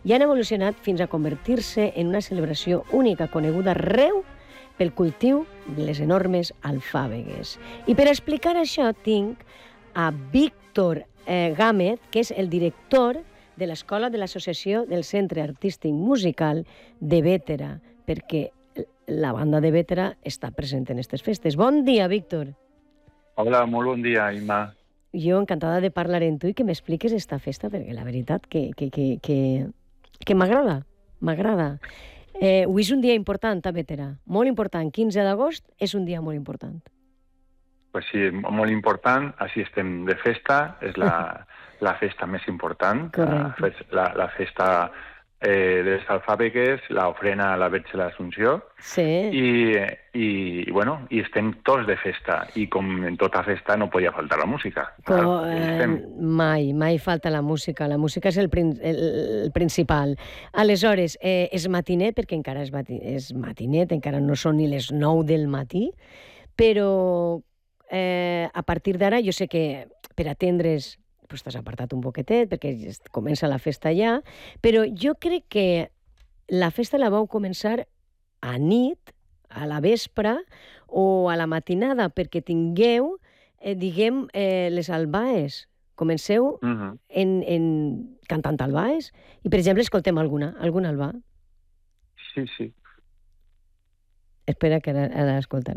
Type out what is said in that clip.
i han evolucionat fins a convertir-se en una celebració única coneguda arreu pel cultiu de les enormes alfàbegues. I per explicar això tinc a Víctor Gámez, que és el director de l'Escola de l'Associació del Centre Artístic Musical de Bétera, perquè la banda de Bétera està present en aquestes festes. Bon dia, Víctor. Hola, molt bon dia, Imma. Jo encantada de parlar amb tu i que m'expliques esta festa, perquè la veritat que m'agrada, m'agrada. Avui és un dia important a Bétera, molt important. 15 d'agost és un dia molt important. Pues sí, molt important. Així estem de festa. És la festa més important. Correcte. La festa de les alfàbegues, l'ofrena a la Verge de l'Assumpció. Sí. I estem tots de festa. I com en tota festa no podia faltar la música. Mai falta la música. La música és el principal. Aleshores, és matinet, perquè encara és matinet, encara no són ni les 9 del matí, però a partir d'ara jo sé que per atendre's t'has apartat un poquetet perquè comença la festa ja, però jo crec que la festa la vau començar a nit, a la vespre o a la matinada, perquè tingueu, diguem, les albaes. Comenceu cantant albaes i, per exemple, escoltem algun albà. Sí. Espera, que ara escoltarà.